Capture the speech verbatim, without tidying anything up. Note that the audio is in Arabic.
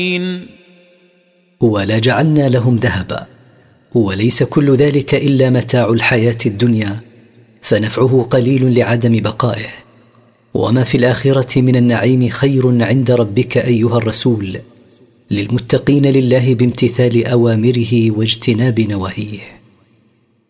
ولا جعلنا لهم ذهبا، وليس كل ذلك إلا متاع الحياة الدنيا، فنفعه قليل لعدم بقائه، وما في الآخرة من النعيم خير عند ربك أيها الرسول للمتقين لله بامتثال أوامره واجتناب نواهيه.